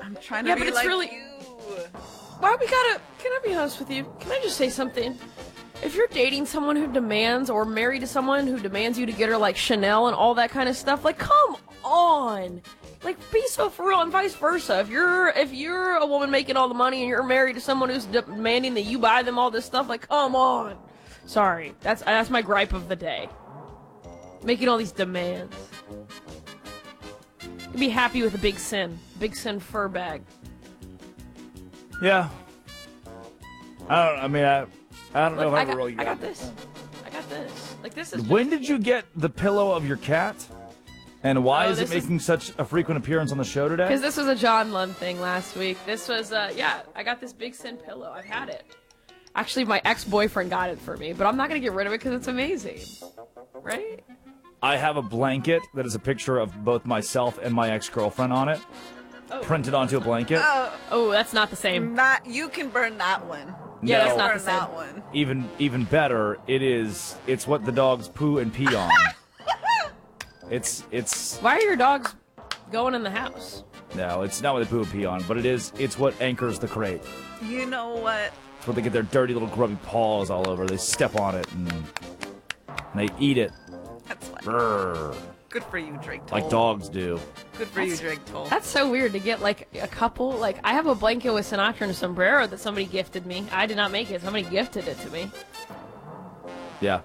I'm trying to be like you. Why we gotta... Can I be honest with you? Can I just say something? If you're dating someone who demands, or married to someone who demands you to get her, like, Chanel and all that kind of stuff, like, come on! Like, be so for real, and vice versa. If you're a woman making all the money and you're married to someone who's demanding that you buy them all this stuff, like, come on! Sorry. That's my gripe of the day. Making all these demands. You'd be happy with a Big Sin fur bag. Yeah. I don't know if I ever really got I got this. Like, this is... When did you get the pillow of your cat? And why is it making such a frequent appearance on the show today? Because this was a John Lund thing last week. This was, I got this Big Sin pillow. I've had it. Actually, my ex-boyfriend got it for me, but I'm not going to get rid of it because it's amazing. Right? I have a blanket that is a picture of both myself and my ex-girlfriend on it. Printed onto a blanket. Oh, that's not the same. You can burn that one. Yeah, No. that's not the Burn same. that one. Even better, it's what the dogs poo and pee on. It's Why are your dogs going in the house? no, it's not what they poo and pee on, but it's what anchors the crate. You know what? It's what they get their dirty little grubby paws all over. They step on it and they eat it. That's what. Brrr, Good for you, Drake Toll. like dogs do. Good for you, Drake Toll. That's so weird to get, like, a couple. Like, I have a blanket with Sinatra and a sombrero that somebody gifted me. I did not make it. Somebody gifted it to me. Yeah.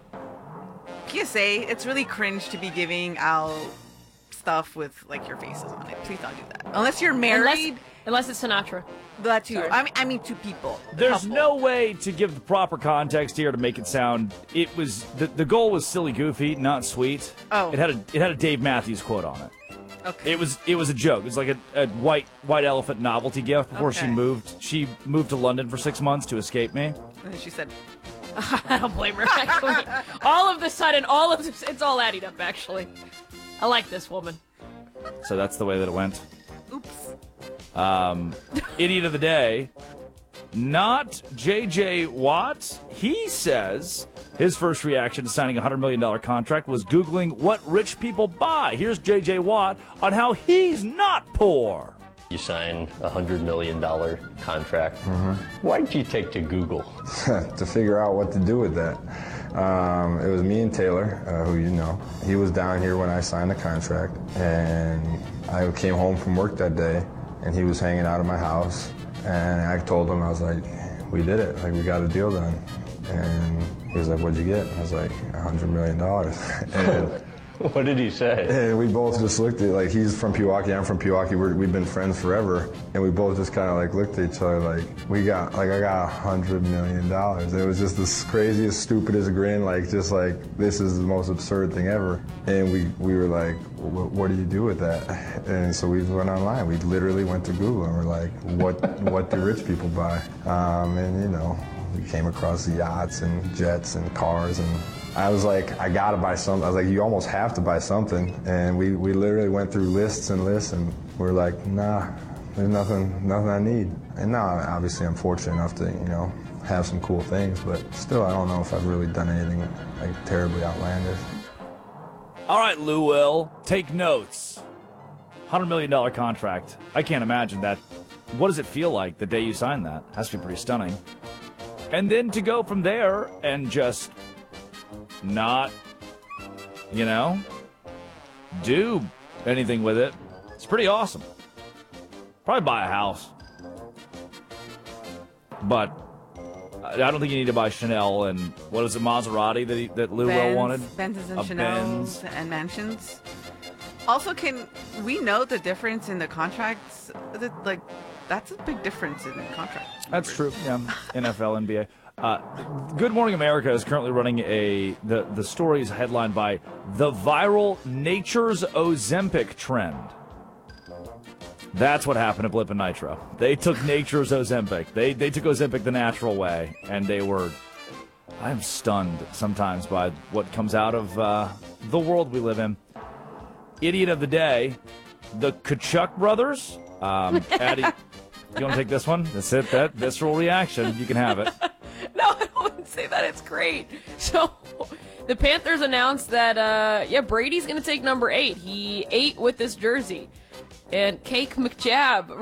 PSA, it's really cringe to be giving out stuff with, like, your faces on it. Please don't do that. Unless you're married. Unless it's Sinatra. That too. Sorry. I mean, two people. There's Couple. no way to give the proper context here to make it sound. It was the goal was silly, goofy, not sweet. Oh. It had a Dave Matthews quote on it. Okay. It was a joke. It was like a white elephant novelty gift before she Okay. moved. She moved to London for 6 months to escape me. And then she said, I don't blame her, actually. All of the sudden, it's all adding up, actually. I like this woman. So that's the way that it went. oops. Idiot of the day, not J.J. Watt. He says his first reaction to signing a $100 million contract was Googling what rich people buy. Here's J.J. Watt on how he's not poor. You sign a $100 million contract. Why'd you take to Google? To figure out what to do with that. It was me and Taylor, who you know. He was down here when I signed the contract, and I came home from work that day, and he was hanging out at my house, and I told him, I was like, we did it, like, we got a deal done. And he was like, what'd you get? I was like, $100 million. And What did he say? and we both just looked at, like, he's from Pewaukee, I'm from Pewaukee, we've been friends forever, and we both just kind of, like, looked at each other like, I got $100 million. It was just the craziest, stupidest grin, like, just like, this is the most absurd thing ever. And we were like, what do you do with that? And so we went online, we literally went to Google, and we're like, what do rich people buy? And, you know, we came across yachts and jets and cars, and I was like, I gotta buy something. I was like, you almost have to buy something. And we literally went through lists and lists, and we're like, nah, there's nothing I need. And now, obviously, I'm fortunate enough to, you know, have some cool things, but still, I don't know if I've really done anything, like, terribly outlandish. All right, Lou Will, take notes. $100 million contract. I can't imagine that. What does it feel like the day you sign that? Has to be pretty stunning. And then to go from there and just not, you know, do anything with it. It's pretty awesome. Probably buy a house. But I don't think you need to buy Chanel and, what is it, Maserati that Lou Will wanted? Benzes and A Chanel's Benz. and mansions. Also, can we note the difference in the contracts? Like, that's a big difference in the contract. That's true. Yeah, NFL, NBA. Good Morning America is currently running the story is headlined by the viral Nature's Ozempic trend. That's what happened at Blip and Nitro. They took Nature's Ozempic. They took Ozempic the natural way, and they were. I am stunned sometimes by what comes out of the world we live in. Idiot of the day, the Kachuk brothers. Addie, you want to take this one? That's it. That visceral reaction. You can have it. No, I wouldn't say that. It's great. So, the Panthers announced that, Brady's going to take number 8. He ate with this jersey. And Cake McJab